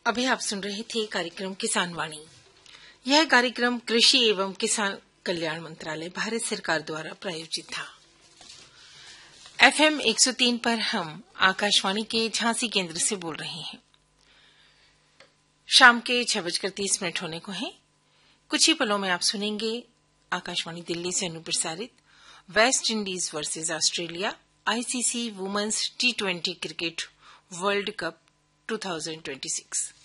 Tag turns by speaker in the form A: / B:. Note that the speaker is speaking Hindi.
A: अभी आप सुन रहे थे कार्यक्रम किसान वाणी। यह कार्यक्रम कृषि एवं किसान कल्याण मंत्रालय भारत सरकार द्वारा प्रायोजित था। FM 103 पर हम आकाशवाणी के झांसी केंद्र से बोल रहे हैं। शाम के 6:30 होने को हैं। कुछ ही पलों में आप सुनेंगे आकाशवाणी दिल्ली से अनुप्रसारित West Indies versus Australia ICC women's T20 cricket world cup 2026।